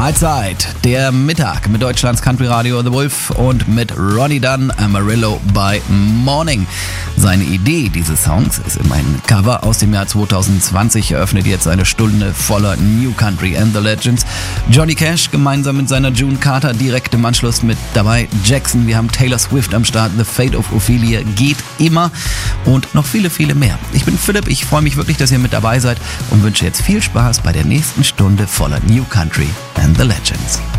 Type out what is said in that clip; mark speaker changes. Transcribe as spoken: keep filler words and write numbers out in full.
Speaker 1: Mahlzeit, der Mittag mit Deutschlands Country Radio The Wolf und mit Ronnie Dunn, Amarillo by Morning. Seine Idee dieses Songs ist immerhin ein Cover aus dem Jahr zwanzig zwanzig, eröffnet jetzt eine Stunde voller New Country and the Legends. Johnny Cash gemeinsam mit seiner June Carter direkt im Anschluss mit dabei. Jackson, wir haben Taylor Swift am Start, The Fate of Ophelia geht immer und noch viele, viele mehr. Ich bin Philipp, ich freue mich wirklich, dass ihr mit dabei seid und wünsche jetzt viel Spaß bei der nächsten Stunde voller New Country and the Legends.